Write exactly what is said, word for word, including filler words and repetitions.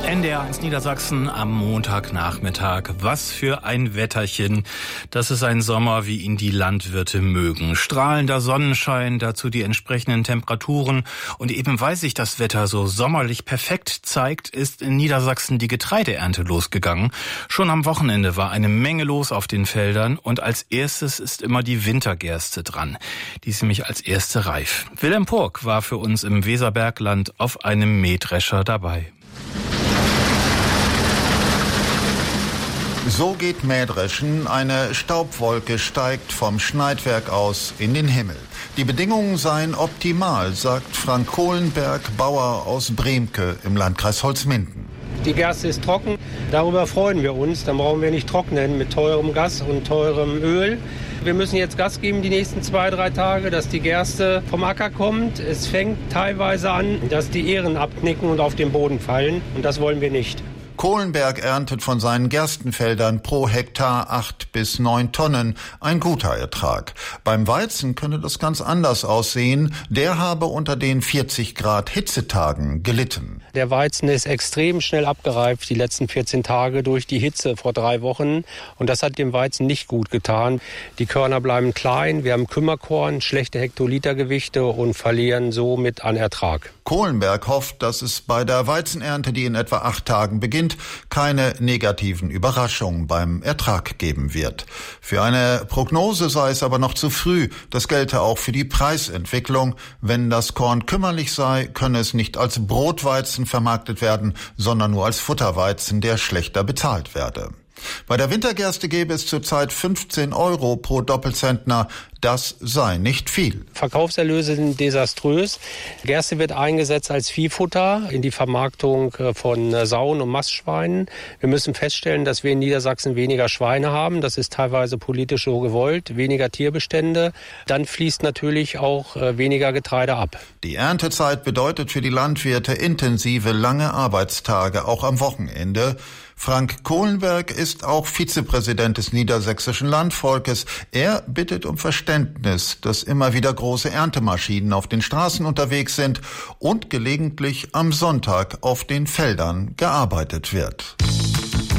N D R eins Niedersachsen am Montagnachmittag. Was für ein Wetterchen. Das ist ein Sommer, wie ihn die Landwirte mögen. Strahlender Sonnenschein, dazu die entsprechenden Temperaturen. Und eben weil sich das Wetter so sommerlich perfekt zeigt, ist in Niedersachsen die Getreideernte losgegangen. Schon am Wochenende war eine Menge los auf den Feldern. Und als erstes ist immer die Wintergerste dran. Die ist nämlich als erste reif. Wilhelm Purk war für uns im Weserbergland auf einem Mähdrescher dabei. So geht Mähdreschen. Eine Staubwolke steigt vom Schneidwerk aus in den Himmel. Die Bedingungen seien optimal, sagt Frank Kohlenberg, Bauer aus Bremke im Landkreis Holzminden. Die Gerste ist trocken, darüber freuen wir uns. Dann brauchen wir nicht trocknen mit teurem Gas und teurem Öl. Wir müssen jetzt Gas geben die nächsten zwei, drei Tage, dass die Gerste vom Acker kommt. Es fängt teilweise an, dass die Ähren abknicken und auf den Boden fallen. Und das wollen wir nicht. Kohlenberg erntet von seinen Gerstenfeldern pro Hektar acht bis neun Tonnen, ein guter Ertrag. Beim Weizen könne das ganz anders aussehen. Der habe unter den vierzig Grad Hitzetagen gelitten. Der Weizen ist extrem schnell abgereift die letzten vierzehn Tage durch die Hitze vor drei Wochen. Und das hat dem Weizen nicht gut getan. Die Körner bleiben klein, wir haben Kümmerkorn, schlechte Hektolitergewichte und verlieren somit an Ertrag. Kohlenberg hofft, dass es bei der Weizenernte, die in etwa acht Tagen beginnt, keine negativen Überraschungen beim Ertrag geben wird. Für eine Prognose sei es aber noch zu früh. Das gelte auch für die Preisentwicklung. Wenn das Korn kümmerlich sei, könne es nicht als Brotweizen vermarktet werden, sondern nur als Futterweizen, der schlechter bezahlt werde. Bei der Wintergerste gäbe es zurzeit fünfzehn Euro pro Doppelzentner. Das sei nicht viel. Verkaufserlöse sind desaströs. Gerste wird eingesetzt als Viehfutter in die Vermarktung von Sauen und Mastschweinen. Wir müssen feststellen, dass wir in Niedersachsen weniger Schweine haben. Das ist teilweise politisch so gewollt. Weniger Tierbestände. Dann fließt natürlich auch weniger Getreide ab. Die Erntezeit bedeutet für die Landwirte intensive, lange Arbeitstage, auch am Wochenende. Frank Kohlenberg ist auch Vizepräsident des Niedersächsischen Landvolkes. Er bittet um Verständnis, dass immer wieder große Erntemaschinen auf den Straßen unterwegs sind und gelegentlich am Sonntag auf den Feldern gearbeitet wird.